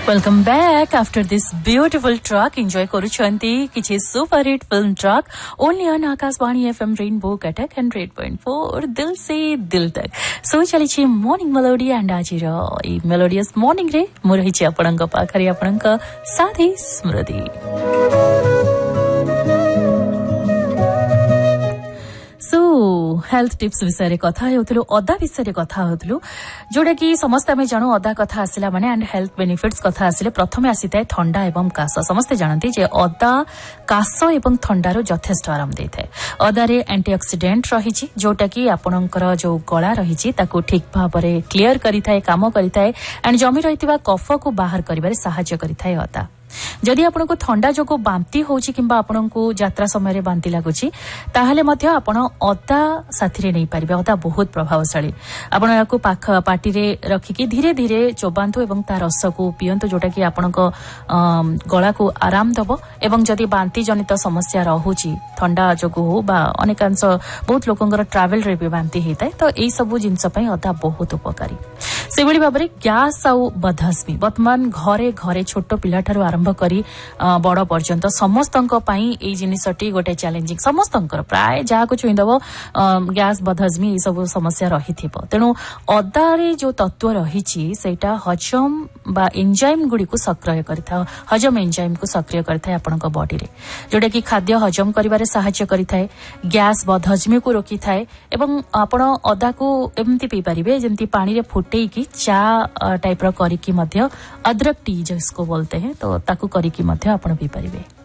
Welcome back after this beautiful track. Enjoy koruchanti kichi super hit film track only on Akashvani FM Rainbow Attack 100.4 dil se dil tak. So chalichi morning melody and ajira ei melodious morning re mo rahichi apananka pakhare apananka sathi smriti. Health tips विषय कथा होथलु अदा विषय कथा होथलु जोडा कि समस्त आमे जानो अदा कथा आसिला माने एंड हेल्थ बेनिफिट्स कथा आसिले प्रथमे आसीताय ठंडा एवं कास समस्त जानती जे अदा कास एवं ठंडा रो यथेष्ट आराम देथाय अदा रे एंटीऑक्सीडेंट रहिछि जोटा कि आपनकर जो गला रहिछि ताको ठीक भाबरे क्लियर करिथाय काम करिथाय एंड जमी रहितबा कफ को बाहर करिबारे सहाय्य करिथाय अदा जदि आपनको ठंडा जोगो बांती होची किंबा आपनको यात्रा समय रे बांती लागुची ताहाले मध्य आपण अदा साथी रे नै पारिबे अदा बहुत प्रभावशाली आपण याको पाख पार्टी रे रखी कि धीरे धीरे चोबांतु एवं ता रस को पियंतु जोटा कि आपनको गला को आराम दबो एवं जदि बांती जनित समस्या रहूची ठंडा जोगो हो बा अनेकांश बहुत लोकंगर ट्रैवल रे भी बांती हेताय तो एई सब जिंस पई अदा बहुत उपकारी सेबडी बाबरे गैस आउ बदहस्मी वर्तमान घरे घरे छोट पिला ठारो आरंभ करी बड़ पर्यंत समस्तंक पई एई जिनिसटी गोटे चैलेंजिंग समस्तंकर प्राय जहा को छुइदबो गैस बदहस्मी ई सब समस्या रहिथिबो तेनु अदा रे जो तत्व रहिछि सेटा हजम बा एंजाइम गुडी को सक्रिय करिथा हजम एंजाइम को सक्रिय करिथा आपनक बॉडी रे जोटा कि खाद्य हजम करिबारे सहायता करिथाय गैस बदहस्मी को रोकिथाय एवं आपण अदा को एमति पी परिबे जेंति पानी रे फुटेई की चा टाइप रो करी की मध्य अदरक टी जिसको बोलते हैं तो ताकू करी की मध्य आपण पी परिबे।